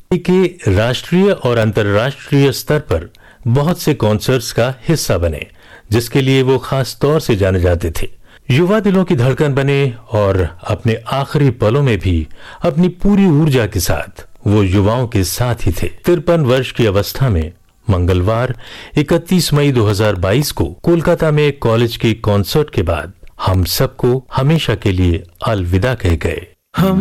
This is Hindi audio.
के राष्ट्रीय और अंतर्राष्ट्रीय स्तर पर बहुत से कॉन्सर्ट्स का हिस्सा बने, जिसके लिए वो खास तौर से जाने जाते थे। युवा दिलों की धड़कन बने और अपने आखिरी पलों में भी अपनी पूरी ऊर्जा के साथ वो युवाओं के साथ ही थे। 53 वर्ष की अवस्था में मंगलवार 31 मई 2022 को कोलकाता में कॉलेज के कॉन्सर्ट के बाद हम सबको हमेशा के लिए अलविदा कह गए।